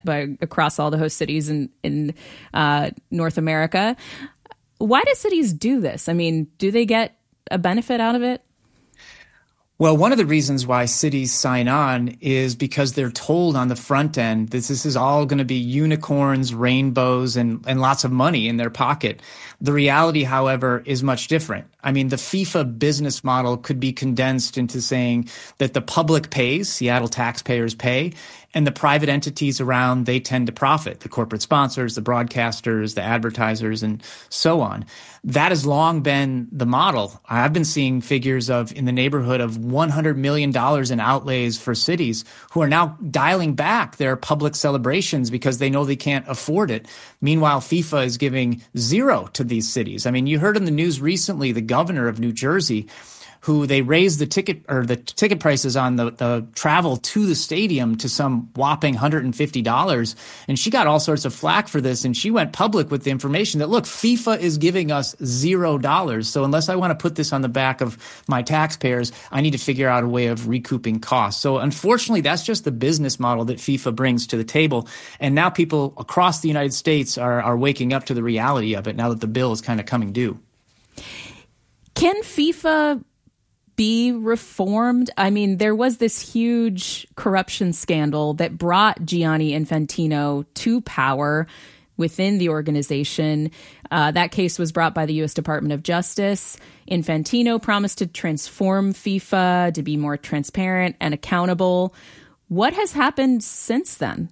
by across all the host cities in North America. Why do cities do this? I mean, do they get a benefit out of it? Well, one of the reasons why cities sign on is because they're told on the front end that this is all going to be unicorns, rainbows, and lots of money in their pocket. The reality, however, is much different. I mean, the FIFA business model could be condensed into saying that the public pays, Seattle taxpayers pay, and the private entities around, they tend to profit, the corporate sponsors, the broadcasters, the advertisers, and so on. That has long been the model. I've been seeing figures of in the neighborhood of $100 million in outlays for cities who are now dialing back their public celebrations because they know they can't afford it. Meanwhile, FIFA is giving zero to these cities. I mean, you heard in the news recently, the governor of New Jersey, who they raised the ticket prices on the travel to the stadium to some whopping $150. And she got all sorts of flack for this. And she went public with the information that, look, FIFA is giving us $0. So unless I want to put this on the back of my taxpayers, I need to figure out a way of recouping costs. So unfortunately, that's just the business model that FIFA brings to the table. And now people across the United States are waking up to the reality of it now that the bill is kind of coming due. Can FIFA be reformed? I mean, there was this huge corruption scandal that brought Gianni Infantino to power within the organization. That case was brought by the U.S. Department of Justice. Infantino promised to transform FIFA to be more transparent and accountable. What has happened since then?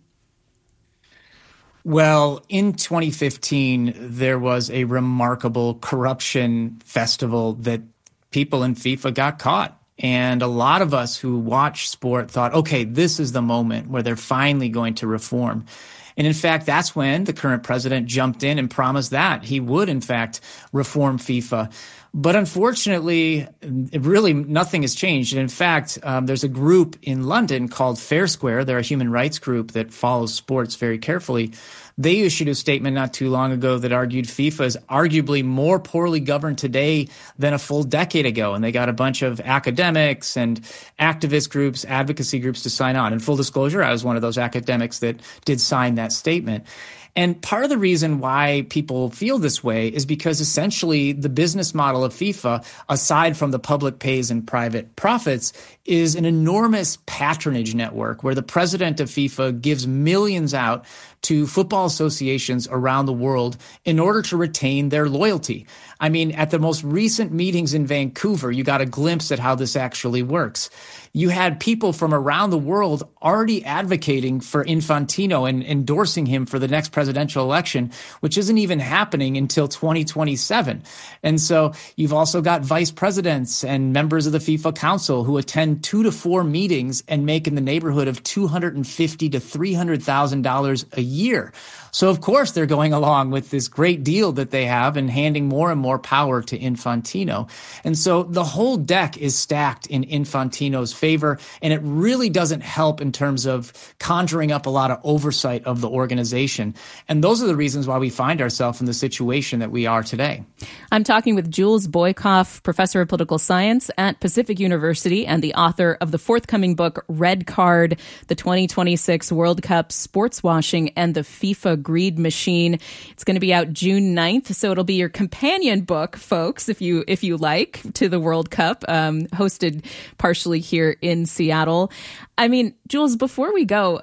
Well, in 2015, there was a remarkable corruption festival that people in FIFA got caught. And a lot of us who watch sport thought, okay, this is the moment where they're finally going to reform. And in fact, that's when the current president jumped in and promised that he would, in fact, reform FIFA. But unfortunately, really nothing has changed. And in fact, there's a group in London called Fair Square. They're a human rights group that follows sports very carefully. They issued a statement not too long ago that argued FIFA is arguably more poorly governed today than a full decade ago. And they got a bunch of academics and activist groups, advocacy groups to sign on. And full disclosure, I was one of those academics that did sign that statement. And part of the reason why people feel this way is because essentially the business model of FIFA, aside from the public pays and private profits, is an enormous patronage network where the president of FIFA gives millions out to football associations around the world in order to retain their loyalty. I mean, at the most recent meetings in Vancouver, you got a glimpse at how this actually works. You had people from around the world already advocating for Infantino and endorsing him for the next presidential election, which isn't even happening until 2027. And so you've also got vice presidents and members of the FIFA Council who attend 2 to 4 meetings and make in the neighborhood of $250,000 to $300,000 a year. So, of course, they're going along with this great deal that they have and handing more and more power to Infantino. And so the whole deck is stacked in Infantino's favor, and it really doesn't help in terms of conjuring up a lot of oversight of the organization. And those are the reasons why we find ourselves in the situation that we are today. I'm talking with Jules Boykoff, professor of political science at Pacific University and the author of the forthcoming book, Red Card, the 2026 World Cup Sports Washing and the FIFA Greed Machine. It's going to be out June 9th, so it'll be your companion book, folks, if you like, to the World Cup, hosted partially here in Seattle. I mean, Jules, before we go,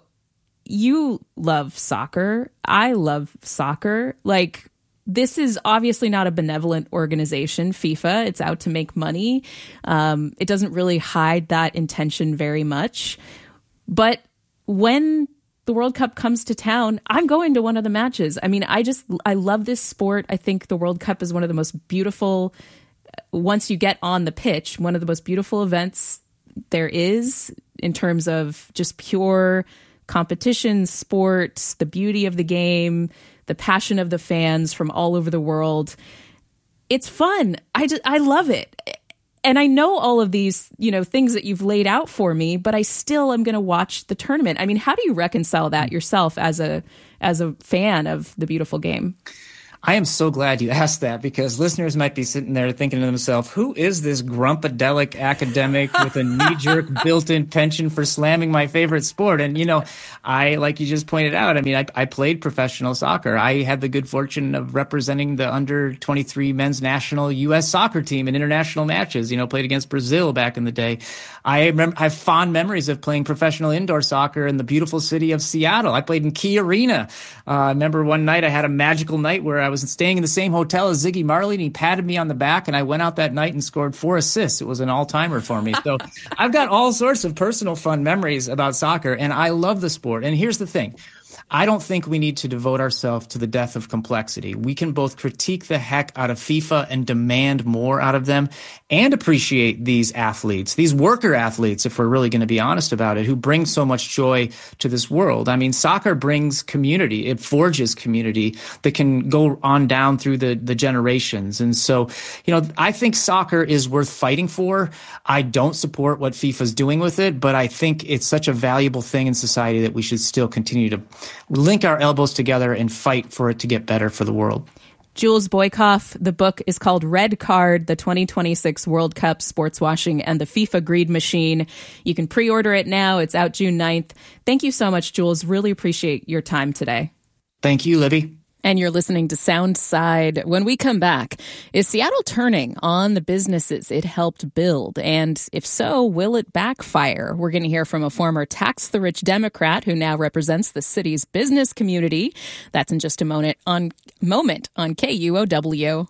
you love soccer. I love soccer. Like, this is obviously not a benevolent organization, FIFA. It's out to make money. It doesn't really hide that intention very much. But when the World Cup comes to town, I'm going to one of the matches. I mean, I love this sport. I think the World Cup is one of the most beautiful, once you get on the pitch, one of the most beautiful events there is in terms of just pure competition, sports, the beauty of the game, the passion of the fans from all over the world. It's fun. I love it. And I know all of these, things that you've laid out for me, but I still am going to watch the tournament. I mean, how do you reconcile that yourself as a fan of the beautiful game? I am so glad you asked that, because listeners might be sitting there thinking to themselves, who is this grumpadelic academic with a knee-jerk built-in penchant for slamming my favorite sport? And, like you just pointed out, I played professional soccer. I had the good fortune of representing the under-23 men's national U.S. soccer team in international matches, played against Brazil back in the day. I have fond memories of playing professional indoor soccer in the beautiful city of Seattle. I played in Key Arena. I remember one night I had a magical night where I was staying in the same hotel as Ziggy Marley, and he patted me on the back, and I went out that night and scored 4 assists. It was an all-timer for me. So I've got all sorts of personal fun memories about soccer, and I love the sport. And here's the thing. I don't think we need to devote ourselves to the death of complexity. We can both critique the heck out of FIFA and demand more out of them, and appreciate these athletes, these worker athletes, if we're really going to be honest about it, who bring so much joy to this world. Soccer brings community. It forges community that can go on down through the generations. And so, I think soccer is worth fighting for. I don't support what FIFA's doing with it, but I think it's such a valuable thing in society that we should still continue to link our elbows together and fight for it to get better for the world. Jules Boykoff, the book is called Red Card, the 2026 World Cup Sports Washing and the FIFA Greed Machine. You can pre-order it now. It's out June 9th. Thank you so much, Jules. Really appreciate your time today. Thank you, Libby. And you're listening to Soundside. When we come back, is Seattle turning on the businesses it helped build? And if so, will it backfire? We're going to hear from a former tax-the-rich Democrat who now represents the city's business community. That's in just a moment on KUOW.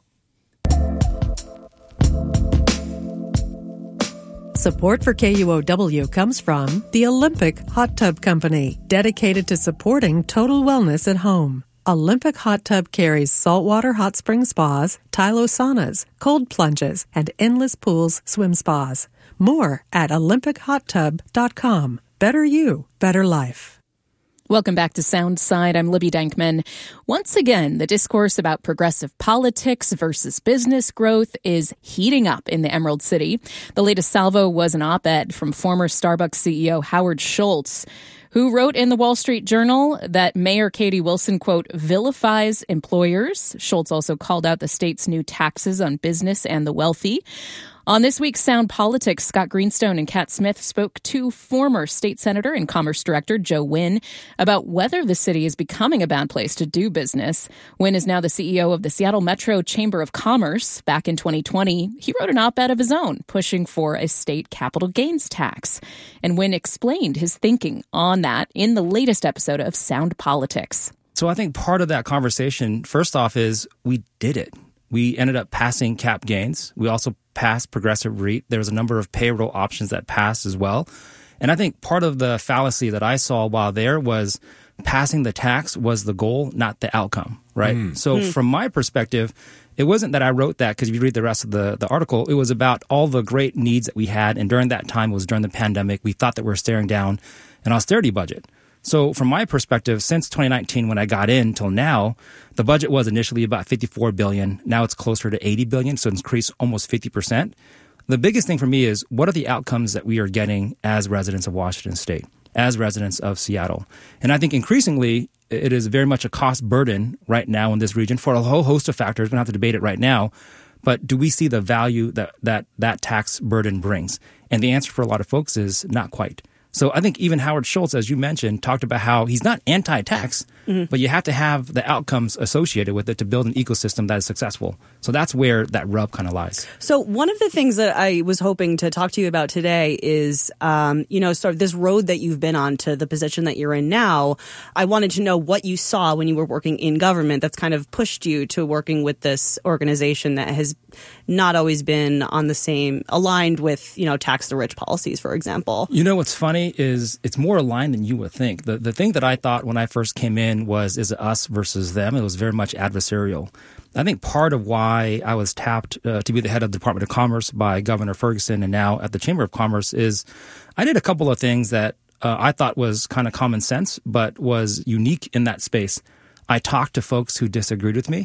Support for KUOW comes from the Olympic Hot Tub Company, dedicated to supporting total wellness at home. Olympic Hot Tub carries saltwater hot spring spas, Tylo saunas, cold plunges, and endless pools swim spas. More at olympichottub.com. Better you, better life. Welcome back to Soundside. I'm Libby Denkman. Once again, the discourse about progressive politics versus business growth is heating up in the Emerald City. The latest salvo was an op-ed from former Starbucks CEO Howard Schultz, who wrote in the Wall Street Journal that Mayor Katie Wilson, quote, vilifies employers. Schultz also called out the state's new taxes on business and the wealthy. On this week's Sound Politics, Scott Greenstone and Kat Smith spoke to former state senator and commerce director Joe Nguyen about whether the city is becoming a bad place to do business. Nguyen is now the CEO of the Seattle Metro Chamber of Commerce. Back in 2020, he wrote an op-ed of his own, pushing for a state capital gains tax. And Nguyen explained his thinking on that in the latest episode of Sound Politics. So I think part of that conversation, first off, is we did it. We ended up passing cap gains. We also passed progressive REIT. There was a number of payroll options that passed as well. And I think part of the fallacy that I saw while there was passing the tax was the goal, not the outcome, right? So from my perspective, it wasn't that I wrote that because if you read the rest of the article, it was about all the great needs that we had. And during that time, it was during the pandemic, we thought that we were staring down an austerity budget. So from my perspective, since 2019, when I got in till now, the budget was initially about $54 billion. Now it's closer to $80 billion, so it's increased almost 50%. The biggest thing for me is what are the outcomes that we are getting as residents of Washington State, as residents of Seattle? And I think increasingly, it is very much a cost burden right now in this region for a whole host of factors. We don't have to debate it right now. But do we see the value that tax burden brings? And the answer for a lot of folks is not quite. So I think even Howard Schultz, as you mentioned, talked about how he's not anti-tax, but you have to have the outcomes associated with it to build an ecosystem that is successful. So that's where that rub kind of lies. So one of the things that I was hoping to talk to you about today is, sort of this road that you've been on to the position that you're in now. I wanted to know what you saw when you were working in government that's kind of pushed you to working with this organization that has not always been on the same, aligned with, tax the rich policies, for example. You know what's funny is it's more aligned than you would think. The thing that I thought when I first came in was, is it us versus them? It was very much adversarial. I think part of why I was tapped to be the head of the Department of Commerce by Governor Ferguson and now at the Chamber of Commerce is I did a couple of things that I thought was kind of common sense, but was unique in that space. I talked to folks who disagreed with me.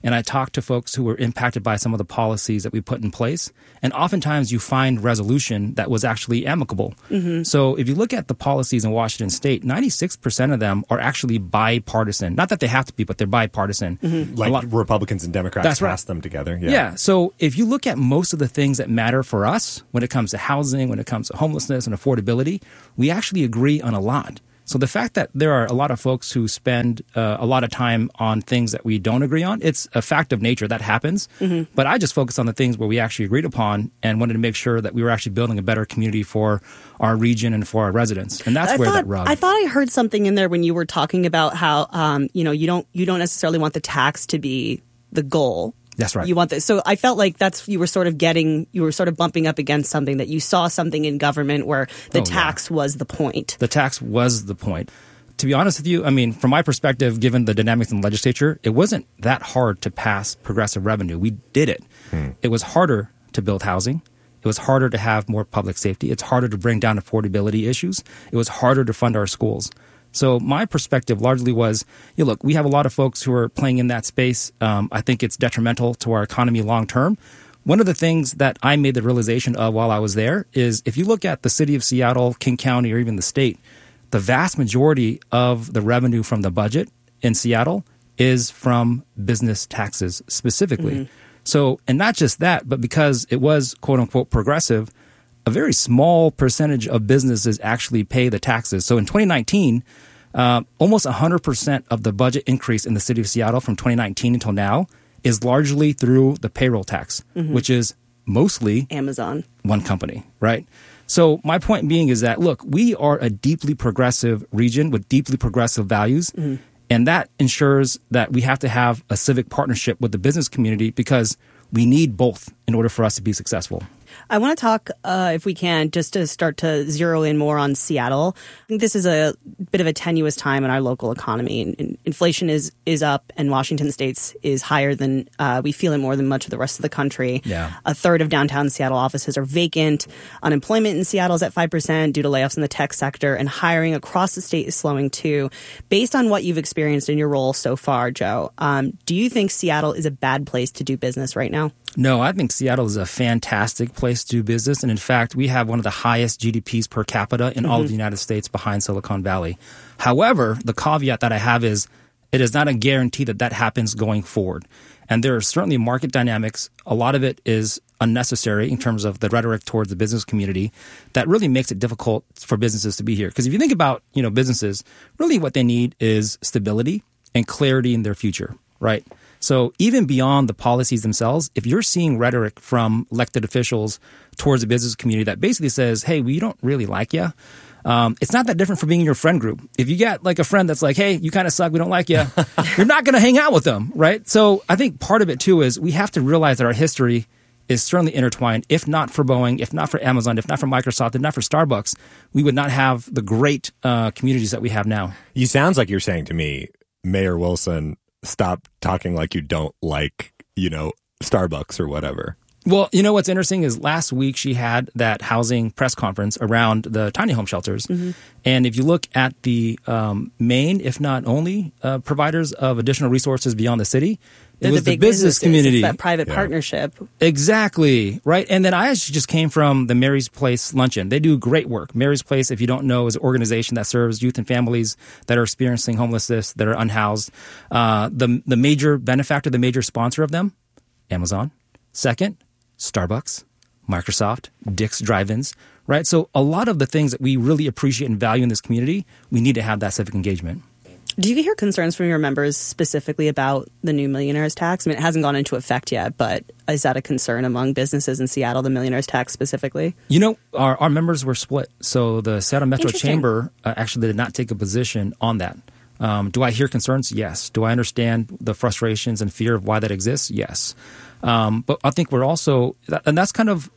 and I talked to folks who were impacted by some of the policies that we put in place. And oftentimes you find resolution that was actually amicable. So if you look at the policies in Washington State, 96% of them are actually bipartisan. Not that they have to be, but they're bipartisan. Like Republicans and Democrats right. passed them together. Yeah. So if you look at most of the things that matter for us when it comes to housing, when it comes to homelessness and affordability, we actually agree on a lot. So the fact that there are a lot of folks who spend a lot of time on things that we don't agree on, it's a fact of nature that happens. But I just focus on the things where we actually agreed upon and wanted to make sure that we were actually building a better community for our region and for our residents. And that's that rub. I thought I heard something in there when you were talking about how you don't necessarily want the tax to be the goal. That's right. You want this. So I felt like you were sort of bumping up against something, that you saw something in government where the tax was the point. The tax was the point. To be honest with you, I mean, from my perspective, given the dynamics in the legislature, it wasn't that hard to pass progressive revenue. We did it. It was harder to build housing. It was harder to have more public safety. It's harder to bring down affordability issues. It was harder to fund our schools. So my perspective largely was, look, we have a lot of folks who are playing in that space. I think it's detrimental to our economy long term. One of the things that I made the realization of while I was there is if you look at the city of Seattle, King County, or even the state, the vast majority of the revenue from the budget in Seattle is from business taxes specifically. So, and not just that, but because it was quote unquote progressive, a very small percentage of businesses actually pay the taxes. So in 2019, almost 100% of the budget increase in the city of Seattle from 2019 until now is largely through the payroll tax, which is mostly Amazon, one company, right? So my point being is that, look, we are a deeply progressive region with deeply progressive values. And that ensures that we have to have a civic partnership with the business community because we need both in order for us to be successful. I want to talk, if we can, just to start to zero in more on Seattle. I think this is a bit of a tenuous time in our local economy. Inflation is up, and Washington State's is higher than we feel it more than much of the rest of the country. Yeah. A third of downtown Seattle offices are vacant. Unemployment in Seattle is at 5% due to layoffs in the tech sector, and hiring across the state is slowing too. Based on what you've experienced in your role so far, Joe, do you think Seattle is a bad place to do business right now? No, I think Seattle is a fantastic place to do business. And in fact, we have one of the highest GDPs per capita in all of the United States behind Silicon Valley. However, the caveat that I have is it is not a guarantee that that happens going forward. And there are certainly market dynamics. A lot of it is unnecessary in terms of the rhetoric towards the business community that really makes it difficult for businesses to be here. Because if you think about, businesses, really what they need is stability and clarity in their future, right? So even beyond the policies themselves, if you're seeing rhetoric from elected officials towards the business community that basically says, hey, we don't really like you, it's not that different from being in your friend group. If you got like a friend that's like, hey, you kind of suck, we don't like you, you're not going to hang out with them, right? So I think part of it too is we have to realize that our history is certainly intertwined. If not for Boeing, if not for Amazon, if not for Microsoft, if not for Starbucks, we would not have the great communities that we have now. You sounds like you're saying to me, Mayor Wilson, stop talking like you don't like, Starbucks or whatever. Well, what's interesting is last week she had that housing press conference around the tiny home shelters. And if you look at the main, if not only, providers of additional resources beyond the city, it was the business community. It's that private partnership. Exactly. Right. And then I actually just came from the Mary's Place luncheon. They do great work. Mary's Place, if you don't know, is an organization that serves youth and families that are experiencing homelessness, that are unhoused. The major benefactor, the major sponsor of them, Amazon. Second, Starbucks, Microsoft, Dick's Drive-Ins, right? So a lot of the things that we really appreciate and value in this community, we need to have that civic engagement. Do you hear concerns from your members specifically about the new millionaire's tax? I mean, it hasn't gone into effect yet, but is that a concern among businesses in Seattle, the millionaire's tax specifically? Our members were split. So the Seattle Metro Chamber actually did not take a position on that. Do I hear concerns? Yes. Do I understand the frustrations and fear of why that exists? Yes. But I think we're also, and that's kind of,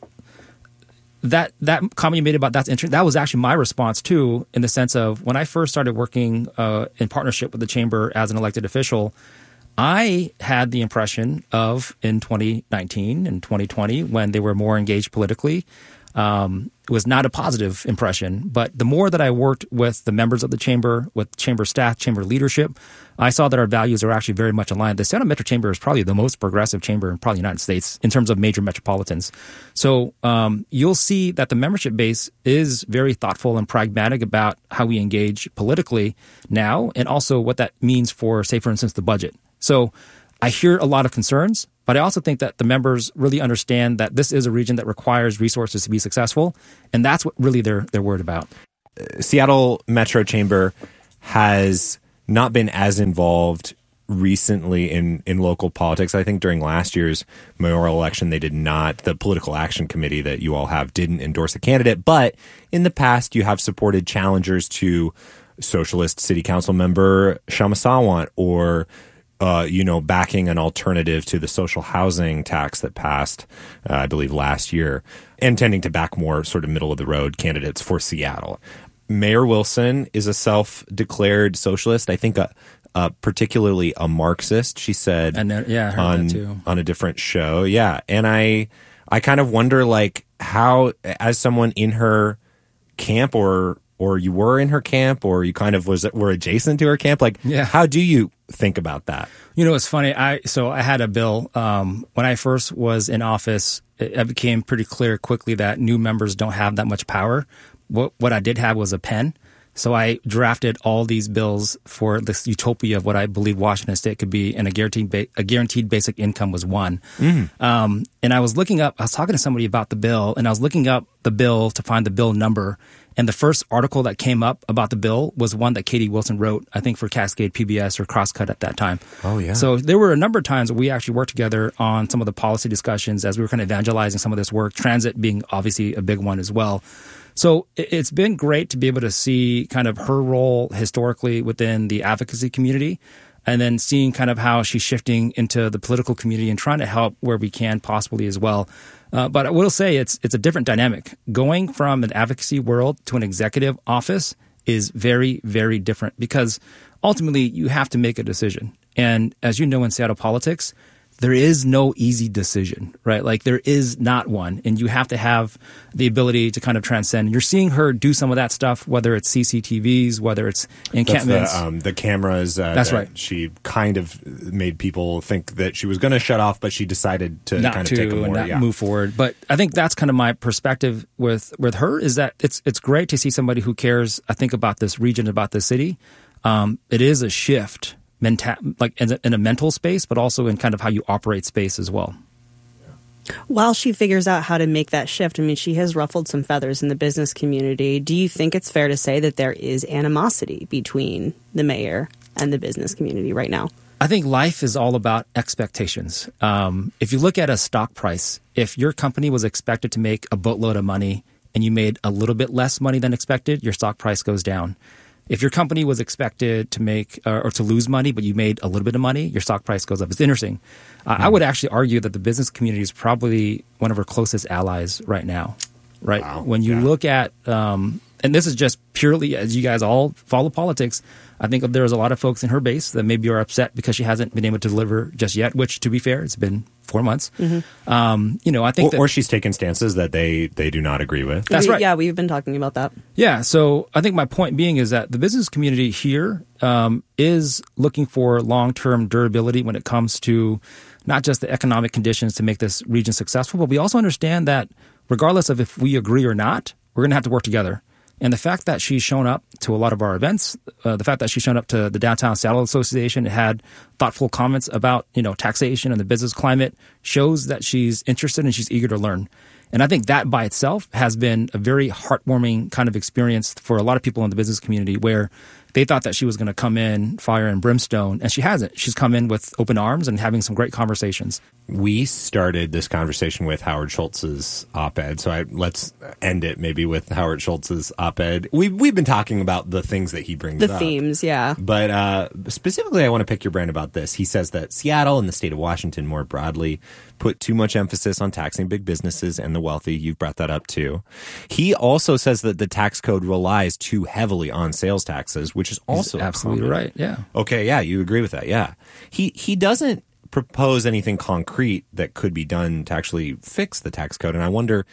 that comment you made about that's interesting. That was actually my response too, in the sense of when I first started working in partnership with the chamber as an elected official, I had the impression of in 2019 and 2020 when they were more engaged politically, it was not a positive impression. But the more that I worked with the members of the chamber, with chamber staff, chamber leadership, I saw that our values are actually very much aligned. The Seattle Metro Chamber is probably the most progressive chamber in probably the United States in terms of major metropolitans. So you'll see that the membership base is very thoughtful and pragmatic about how we engage politically now, and also what that means for, say, for instance, the budget. So I hear a lot of concerns, but I also think that the members really understand that this is a region that requires resources to be successful, and that's what really they're worried about. Seattle Metro Chamber has not been as involved recently in local politics. I think during last year's mayoral election, they did not, the political action committee that you all have didn't endorse a candidate, but in the past you have supported challengers to socialist city council member Kshama Sawant, or backing an alternative to the social housing tax that passed, I believe, last year, and tending to back more sort of middle of the road candidates for Seattle. Mayor Wilson is a self-declared socialist. I think particularly a Marxist, she said, I heard that too. On a different show. Yeah. And I kind of wonder, like, how, as someone in her camp, or you were in her camp, or you kind of were adjacent to her camp, like, how do you think about that? It's funny. I had a bill when I first was in office. It became pretty clear quickly that new members don't have that much power. What I did have was a pen. So I drafted all these bills for this utopia of what I believe Washington State could be, and a guaranteed basic income was one. And I was talking to somebody about the bill, and I was looking up the bill to find the bill number. And the first article that came up about the bill was one that Katie Wilson wrote, I think, for Cascade PBS or Crosscut at that time. Oh, yeah. So there were a number of times where we actually worked together on some of the policy discussions as we were kind of evangelizing some of this work, transit being obviously a big one as well. So it's been great to be able to see kind of her role historically within the advocacy community, and then seeing kind of how she's shifting into the political community and trying to help where we can possibly as well. But I will say it's a different dynamic. Going from an advocacy world to an executive office is very, very different, because ultimately you have to make a decision. And as you know, in Seattle politics, there is no easy decision, right? Like, there is not one, and you have to have the ability to kind of transcend. You're seeing her do some of that stuff, whether it's CCTVs, whether it's encampments. That's the cameras. That's right. She kind of made people think that she was going to shut off, but she decided to kind of take a more, move forward. But I think that's kind of my perspective with her, is that it's great to see somebody who cares, I think, about this region, about the city. It is a shift. Like in a mental space, but also in kind of how you operate space as well. While she figures out how to make that shift, I mean, she has ruffled some feathers in the business community. Do you think it's fair to say that there is animosity between the mayor and the business community right now? I think life is all about expectations. If you look at a stock price, if your company was expected to make a boatload of money and you made a little bit less money than expected, your stock price goes down. If your company was expected to make or to lose money, but you made a little bit of money, your stock price goes up. It's interesting. I would actually argue that the business community is probably one of our closest allies right now. Right? Wow. When you look at, and this is just purely, as you guys all follow politics, I think there's a lot of folks in her base that maybe are upset because she hasn't been able to deliver just yet, which, to be fair, it's been 4 months. I think or she's taken stances that they do not agree with. That's right. Yeah, we've been talking about that. Yeah. So I think my point being is that the business community here is looking for long-term durability when it comes to not just the economic conditions to make this region successful, but we also understand that regardless of if we agree or not, we're going to have to work together. And the fact that she's shown up to a lot of our events, the fact that she's shown up to the Downtown Seattle Association, had thoughtful comments about, taxation and the business climate, shows that she's interested and she's eager to learn. And I think that by itself has been a very heartwarming kind of experience for a lot of people in the business community, where they thought that she was going to come in fire and brimstone, and she hasn't. She's come in with open arms and having some great conversations. We started this conversation with Howard Schultz's op-ed, so let's end it maybe with Howard Schultz's op-ed. We've been talking about the things that he brings up. The themes, yeah. But specifically, I want to pick your brain about this. He says that Seattle and the state of Washington more broadly put too much emphasis on taxing big businesses and the wealthy. You've brought that up too. He also says that the tax code relies too heavily on sales taxes, which is also absolutely right. Yeah. Okay. Yeah. You agree with that. Yeah. He doesn't propose anything concrete that could be done to actually fix the tax code. And I wonder,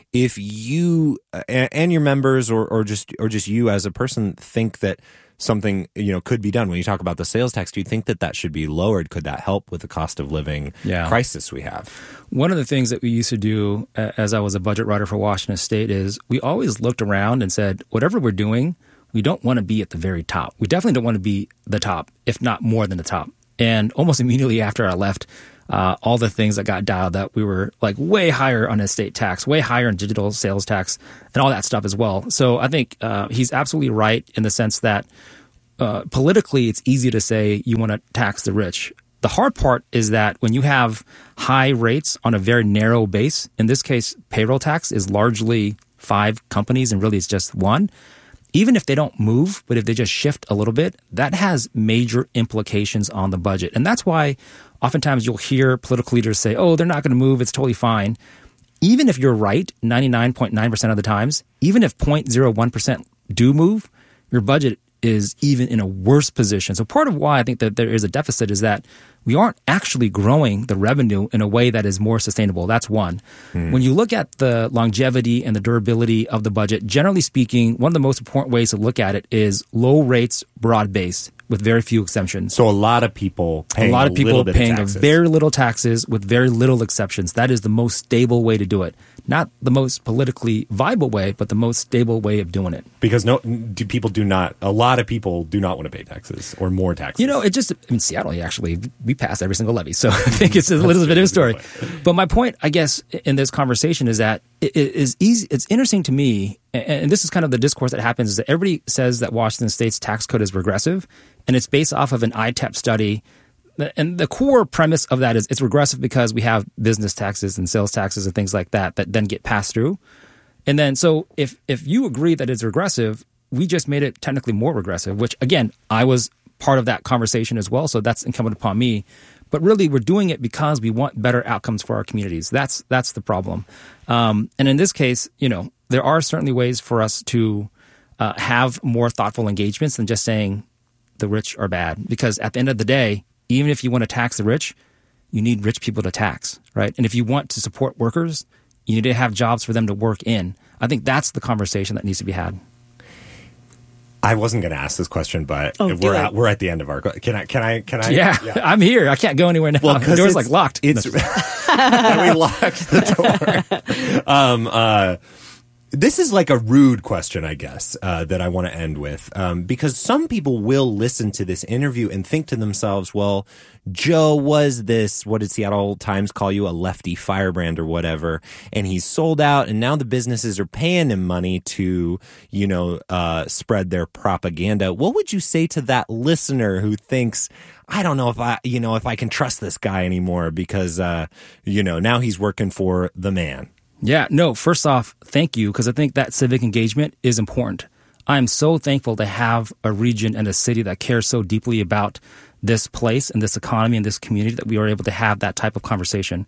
if you and your members or just you as a person think that something could be done, when you talk about the sales tax, do you think that should be lowered? Could that help with the cost of living crisis we have? One of the things that we used to do as I was a budget writer for Washington State is we always looked around and said, whatever we're doing, we don't want to be at the very top. We definitely don't want to be the top, if not more than the top. And almost immediately after I left, all the things that got dialed up, we were like way higher on estate tax, way higher in digital sales tax, and all that stuff as well. So I think he's absolutely right in the sense that politically it's easy to say you want to tax the rich. The hard part is that when you have high rates on a very narrow base, in this case, payroll tax is largely 5 companies and really it's just one. Even if they don't move, but if they just shift a little bit, that has major implications on the budget. And that's why oftentimes you'll hear political leaders say, oh, they're not going to move, it's totally fine. Even if you're right 99.9% of the times, even if 0.01% do move, your budget is even in a worse position. So part of why I think that there is a deficit is that we aren't actually growing the revenue in a way that is more sustainable. That's one. When you look at the longevity and the durability of the budget, generally speaking, one of the most important ways to look at it is low rates, broad-based, with very few exceptions. So a lot of people paying very little taxes with very little exceptions. That is the most stable way to do it. Not the most politically viable way, but the most stable way of doing it. Because a lot of people do not want to pay taxes or more taxes. Seattle, actually, we pass every single levy. So I think it's a little bit of a story. But my point, I guess, in this conversation is that it is easy. It's interesting to me, and this is kind of the discourse that happens, is that everybody says that Washington State's tax code is regressive, and it's based off of an ITEP study. And the core premise of that is it's regressive because we have business taxes and sales taxes and things like that then get passed through. And then so if you agree that it's regressive, we just made it technically more regressive, which, again, I was part of that conversation as well. So that's incumbent upon me. But really, we're doing it because we want better outcomes for our communities. That's the problem. And in this case, there are certainly ways for us to have more thoughtful engagements than just saying the rich are bad. Because at the end of the day, even if you want to tax the rich, you need rich people to tax, right? And if you want to support workers, you need to have jobs for them to work in. I think that's the conversation that needs to be had. I wasn't going to ask this question, but we're at the end of our. Can I? Yeah, I'm here. I can't go anywhere now. Well, the door's locked. We locked the door. This is like a rude question, I guess, that I want to end with, because some people will listen to this interview and think to themselves, well, Joe was this, what did Seattle Times call you, a lefty firebrand or whatever, and he's sold out, and now the businesses are paying him money to, spread their propaganda. What would you say to that listener who thinks, I don't know if I can trust this guy anymore because, now he's working for the man? Yeah, no, first off, thank you, because I think that civic engagement is important. I'm so thankful to have a region and a city that cares so deeply about this place and this economy and this community that we are able to have that type of conversation.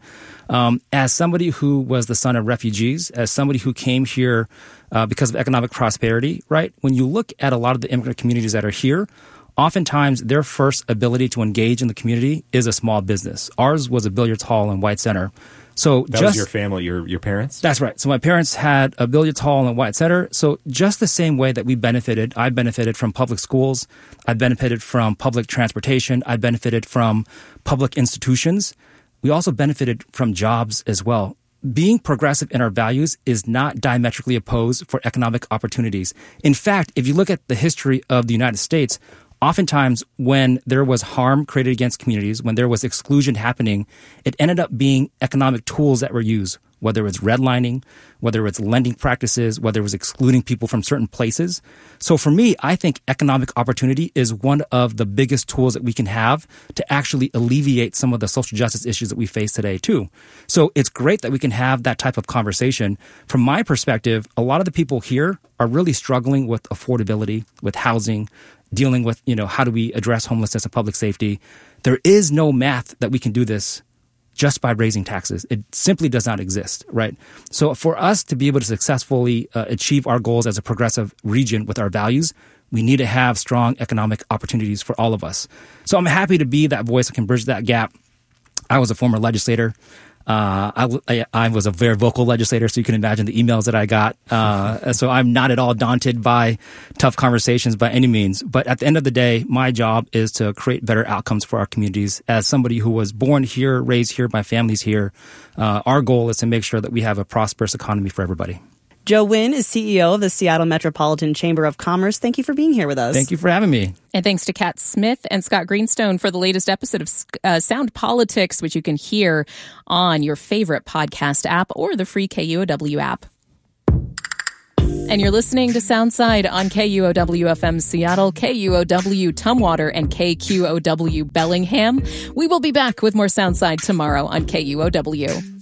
As somebody who was the son of refugees, as somebody who came here because of economic prosperity, right? When you look at a lot of the immigrant communities that are here, oftentimes their first ability to engage in the community is a small business. Ours was a billiards hall in White Center. So that was your family, your parents? That's right. So my parents had a billiards hall in White Center. So just the same way that I benefited from public schools, I benefited from public transportation, I benefited from public institutions. We also benefited from jobs as well. Being progressive in our values is not diametrically opposed for economic opportunities. In fact, if you look at the history of the United States, oftentimes when there was harm created against communities, when there was exclusion happening, it ended up being economic tools that were used, whether it's redlining, whether it's lending practices, whether it was excluding people from certain places. So for me, I think economic opportunity is one of the biggest tools that we can have to actually alleviate some of the social justice issues that we face today too. So it's great that we can have that type of conversation. From my perspective, a lot of the people here are really struggling with affordability, with housing, dealing with, how do we address homelessness and public safety. There is no math that we can do this just by raising taxes. It simply does not exist, right? So for us to be able to successfully achieve our goals as a progressive region with our values, we need to have strong economic opportunities for all of us. So I'm happy to be that voice that can bridge that gap. I was a former legislator. I was a very vocal legislator, so you can imagine the emails that I got. So I'm not at all daunted by tough conversations by any means. But at the end of the day, my job is to create better outcomes for our communities. As somebody who was born here, raised here, my family's here, our goal is to make sure that we have a prosperous economy for everybody. Joe Nguyen is CEO of the Seattle Metropolitan Chamber of Commerce. Thank you for being here with us. Thank you for having me. And thanks to Kat Smith and Scott Greenstone for the latest episode of Sound Politics, which you can hear on your favorite podcast app or the free KUOW app. And you're listening to Soundside on KUOW-FM Seattle, KUOW Tumwater, and KQOW Bellingham. We will be back with more Soundside tomorrow on KUOW.